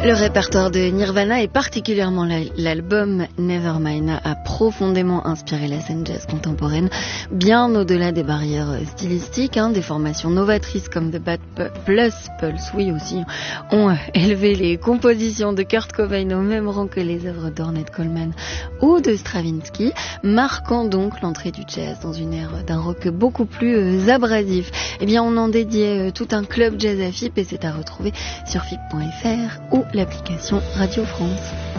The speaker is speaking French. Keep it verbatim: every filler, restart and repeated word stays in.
Le répertoire de Nirvana et particulièrement l'album Nevermind a profondément inspiré la scène jazz contemporaine, bien au-delà des barrières stylistiques, hein, des formations novatrices comme The Bad Plus Pulse, oui aussi, ont élevé les compositions de Kurt Cobain au même rang que les œuvres d'Ornette Coleman ou de Stravinsky, marquant donc l'entrée du jazz dans une ère d'un rock beaucoup plus abrasif. Eh bien, on en dédiait tout un club jazz à F I P et c'est à retrouver sur F I P point F R ou l'application Radio France.